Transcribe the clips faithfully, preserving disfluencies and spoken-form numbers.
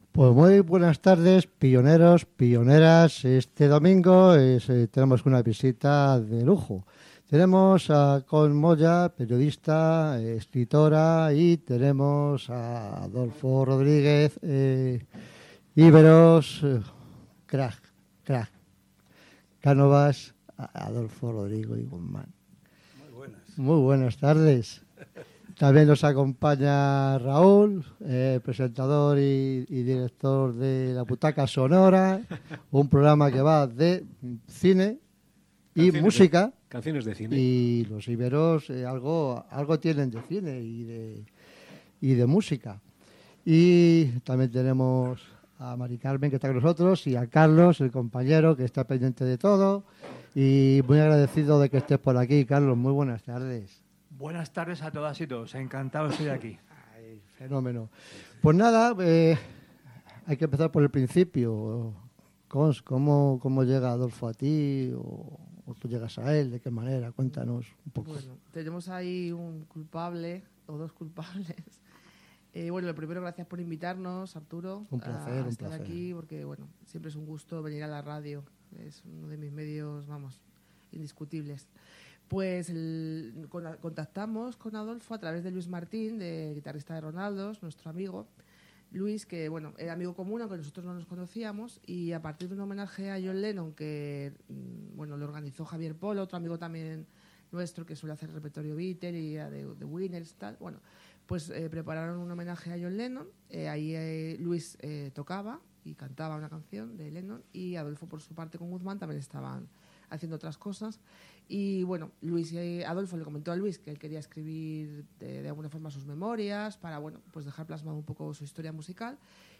Pues muy buenas tardes, pioneros, pioneras. Este domingo es, eh, tenemos una visita de lujo. Tenemos a Con Moya, periodista, eh, escritora, y tenemos a Adolfo Rodríguez, eh, Íberos, eh, crack, crack, Cánovas, a- Adolfo Rodrigo y Guzmán. Muy buenas. Muy buenas tardes. También nos acompaña Raúl, eh, presentador y, y director de La Butaca Sonora, un programa que va de cine y Canciones música. de- canciones de cine. Y los iberos eh, algo, algo tienen de cine y de, y de música. Y también tenemos a Mari Carmen, que está con nosotros, y a Carlos, el compañero, que está pendiente de todo. Y muy agradecido de que estés por aquí, Carlos. Muy buenas tardes. Buenas tardes a todas y todos. Encantado estoy aquí. Ay, fenómeno. Pues nada, eh, hay que empezar por el principio. Cons, ¿cómo, cómo llega Adolfo a ti? O, o tú llegas a él? ¿De qué manera? Cuéntanos un poco. Bueno, tenemos ahí un culpable o dos culpables. Eh, bueno, lo primero, gracias por invitarnos, Arturo, Un placer, a un estar placer. aquí, porque bueno, siempre es un gusto venir a la radio. Es uno de mis medios, vamos, indiscutibles. Pues el- con- contactamos con Adolfo a través de Luis Martín, de guitarrista de Ronaldos, nuestro amigo. Luis, que bueno, era amigo común, aunque nosotros no nos conocíamos, y a partir de un homenaje a John Lennon que mm, bueno, lo organizó Javier Polo, otro amigo también nuestro que suele hacer el repertorio Beatle y a de, de Winners, tal, bueno, pues eh, prepararon un homenaje a John Lennon. Eh, ahí eh, Luis eh, tocaba y cantaba una canción de Lennon, y Adolfo por su parte con Guzmán también estaban haciendo otras cosas. Y bueno, Luis y Adolfo le comentó a Luis que él quería escribir de, de alguna forma sus memorias para, bueno, pues dejar plasmado un poco su historia musical.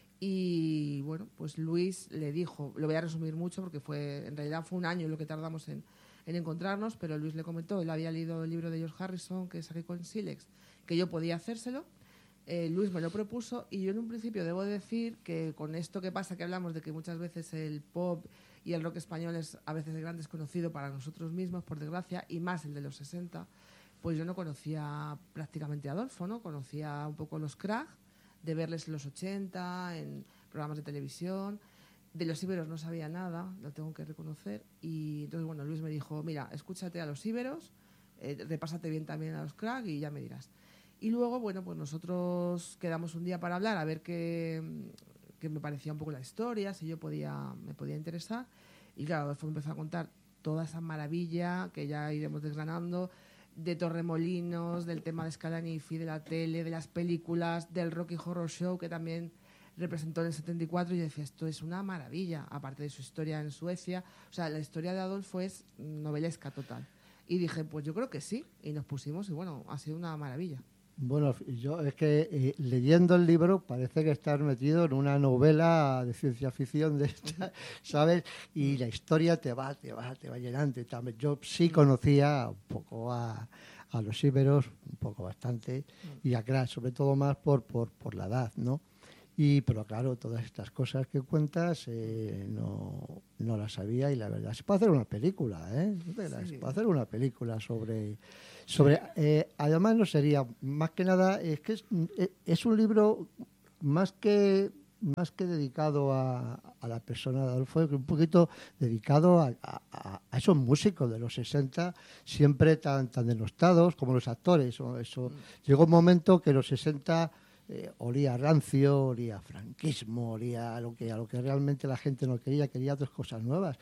Y bueno, pues Luis le dijo, lo voy a resumir mucho porque fue, en realidad fue un año lo que tardamos en, en encontrarnos, pero Luis le comentó, él había leído el libro de George Harrison, que es Aquí con Silex, que yo podía hacérselo. Eh, Luis me lo propuso, y yo en un principio debo decir que con esto que pasa, que hablamos de que muchas veces el pop y el rock español es a veces el gran desconocido para nosotros mismos, por desgracia, y más el de los sesenta, pues yo no conocía prácticamente a Adolfo, ¿no? Conocía un poco los Crack, de verles en los ochenta, en programas de televisión. De los íberos no sabía nada, lo tengo que reconocer. Y entonces, bueno, Luis me dijo, mira, escúchate a los íberos, eh, repásate bien también a los Crack y ya me dirás. Y luego, bueno, pues nosotros quedamos un día para hablar, a ver qué, qué me parecía un poco la historia, si yo podía, me podía interesar. Y claro, Adolfo empezó a contar toda esa maravilla que ya iremos desgranando, de Torremolinos, del tema de Scalanifi, de la tele, de las películas, del Rocky Horror Show, que también representó en el setenta y cuatro, y yo decía, esto es una maravilla, aparte de su historia en Suecia. O sea, la historia de Adolfo es novelesca total. Y dije, pues yo creo que sí, y nos pusimos, y bueno, ha sido una maravilla. Bueno, yo es que eh, leyendo el libro parece que estás metido en una novela de ciencia ficción de esta, ¿sabes? Y la historia te va, te va, te va llenando. Y también, yo sí conocía un poco a, a los íberos, un poco bastante, y a Crash, sobre todo más por, por, por la edad, ¿no? Y, pero claro, todas estas cosas que cuentas eh, no, no las sabía, y la verdad, se puede hacer una película, ¿eh? Se Sí. puede hacer una película sobre... sobre eh, además, no sería, más que nada, es que es, es un libro más que más que dedicado a, a la persona de Adolfo, un poquito dedicado a, a, a esos músicos de los sesenta, siempre tan, tan denostados como los actores. O eso. Mm. Llegó un momento que los sesenta... Eh, olía a rancio, olía a franquismo, olía a lo que a lo que realmente la gente no quería, quería otras cosas nuevas.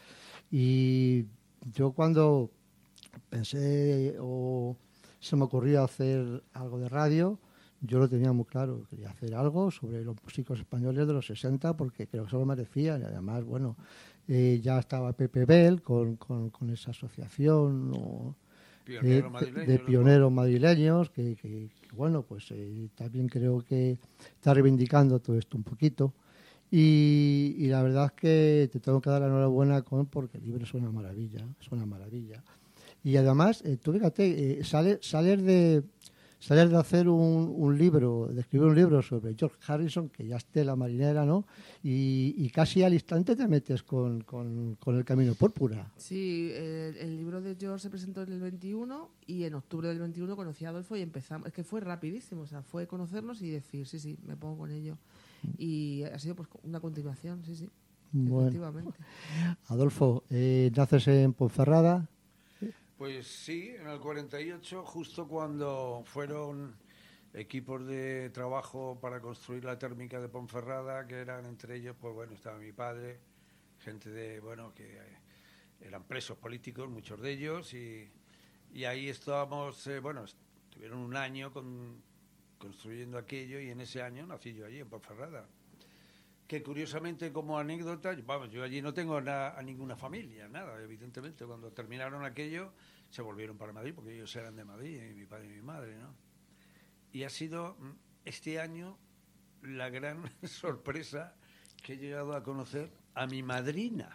Y yo cuando pensé o se me ocurrió hacer algo de radio, yo lo tenía muy claro, quería hacer algo sobre los músicos españoles de los sesenta, porque creo que se lo merecían. Y además, bueno, eh, ya estaba Pepe Bel con, con, con esa asociación, ¿no? Pionero de, de, de pioneros madrileños, que, que, que bueno, pues eh, también creo que está reivindicando todo esto un poquito. Y, y la verdad es que te tengo que dar la enhorabuena con, porque el libro es una maravilla, es una maravilla. Y además, eh, tú fíjate, eh, sale, salir de, sales de hacer un, un libro, de escribir un libro sobre George Harrison, que ya esté la marinera, ¿no? Y, y casi al instante te metes con, con, con El Camino Púrpura. Sí, el, el libro de George se presentó en el veintiuno y en octubre del veintiuno conocí a Adolfo y empezamos. Es que fue rapidísimo, o sea, fue conocernos y decir, sí, sí, me pongo con ello. Y ha sido pues una continuación, sí, sí, Bueno. efectivamente. Adolfo, eh, naces en Ponferrada. Pues sí, en el cuarenta y ocho, justo cuando fueron equipos de trabajo para construir la térmica de Ponferrada, que eran entre ellos, pues bueno, estaba mi padre, gente de, bueno, que eran presos políticos, muchos de ellos, y, y ahí estábamos, eh, bueno, estuvieron un año con, construyendo aquello, y en ese año nací yo allí, en Ponferrada. Que curiosamente, como anécdota, vamos, yo allí no tengo na, a ninguna familia, nada, evidentemente. Cuando terminaron aquello, se volvieron para Madrid, porque ellos eran de Madrid, y mi padre y mi madre, ¿no? Y ha sido este año la gran sorpresa que he llegado a conocer a mi madrina.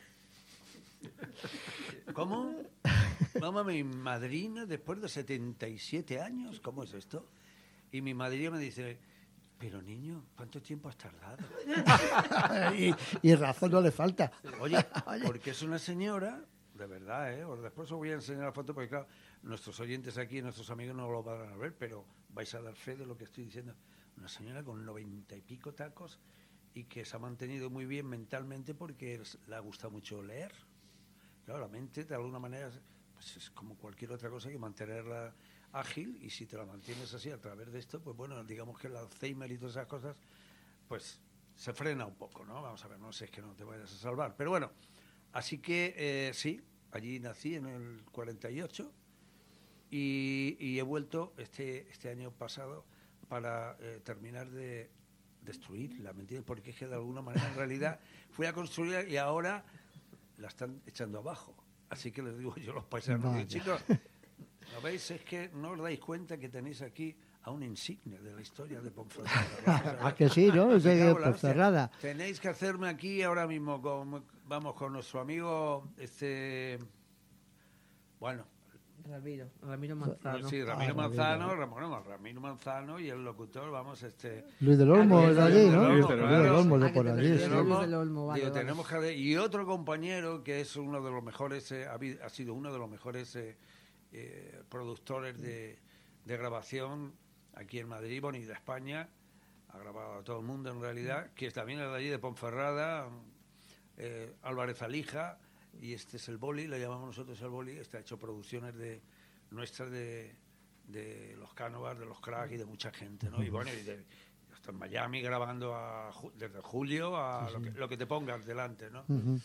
¿Cómo? Vamos, mi madrina, después de setenta y siete años, ¿cómo es esto? Y mi madrina me dice... Pero niño, ¿cuánto tiempo has tardado? y, y razón no le falta. Oye, porque es una señora, de verdad, ¿eh? Os después os voy a enseñar la foto, porque claro, nuestros oyentes aquí, nuestros amigos no lo van a ver, pero vais a dar fe de lo que estoy diciendo. Una señora con noventa y pico tacos y que se ha mantenido muy bien mentalmente porque es, le gusta mucho leer. Claro, la mente, de alguna manera, pues es como cualquier otra cosa, que mantenerla ágil, y si te la mantienes así a través de esto, pues bueno, digamos que el Alzheimer y todas esas cosas, pues se frena un poco, ¿no? Vamos a ver, no sé, es que no te vayas a salvar. Pero bueno, así que eh, sí, allí nací en el cuarenta y ocho y, y he vuelto este, este año pasado para eh, terminar de destruirla, ¿me entiendes? Porque es que de alguna manera, en realidad, fui a construirla y ahora la están echando abajo. Así que les digo yo a los paisanos, digo, chicos, ¿lo veis? Es que no os dais cuenta que tenéis aquí a un insigne de la historia de Ponferrada. ¿A que sí, no? Es de Ponferrada. Tenéis que hacerme aquí ahora mismo, con, vamos, con nuestro amigo, este, bueno... Ramiro, Ramiro Manzano. Sí, Ramiro ah, Manzano, Ramiro, Ramiro Manzano y el locutor, vamos, este... Luis del Olmo Ah, es de allí, ¿no? Luis Luis del del Olmo, Olmo, de Ah, por que te allí. refieres Sí. a Luis del Olmo, vale, Digo, vale. tenemos que... Y otro compañero que es uno de los mejores, eh, ha, ha sido uno de los mejores eh, eh, productores de, de grabación aquí en Madrid, bueno, y de España, ha grabado a todo el mundo en realidad, que también es de allí, de Ponferrada, eh, Álvarez Alija, y este es el Boli, le llamamos nosotros el Boli, este ha hecho producciones de nuestras de, de los Cánovas, de los Cracks y de mucha gente, ¿no? Y bueno, y de, hasta en Miami grabando a, desde julio a sí, sí. Lo, que, lo que te pongas delante, ¿no? Uh-huh.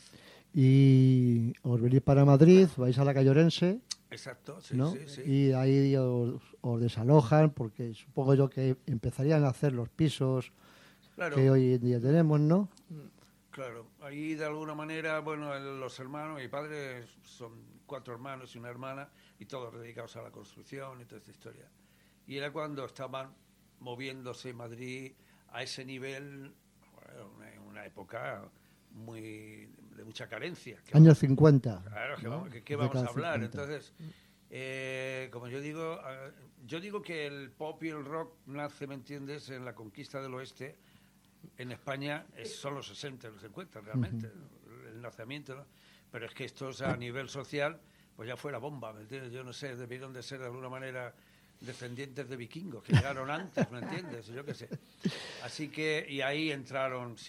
Y os venís para Madrid, vais a la Calle Orense. Exacto, sí, ¿no? sí, sí. Y ahí os, os desalojan, porque supongo yo que empezarían a hacer los pisos claro. que hoy en día tenemos, ¿no? Claro, ahí de alguna manera, bueno, los hermanos, mi padre son cuatro hermanos y una hermana, y todos dedicados a la construcción y toda esta historia. Y era cuando estaban moviéndose en Madrid a ese nivel, bueno, una, una época muy de mucha carencia. Años cincuenta. Claro, que ¿no? vamos, que, ¿qué vamos a hablar? cincuenta. Entonces, eh, como yo digo, eh, yo digo que el pop y el rock nace, ¿me entiendes?, en la conquista del oeste. En España es, son los sesenta, los cincuenta realmente, uh-huh. el nacimiento, ¿no? Pero es que estos a nivel social, pues ya fue la bomba, ¿me entiendes? Yo no sé, debieron de ser de alguna manera descendientes de vikingos, que llegaron antes, ¿me entiendes? Yo qué sé. Así que, y ahí entraron...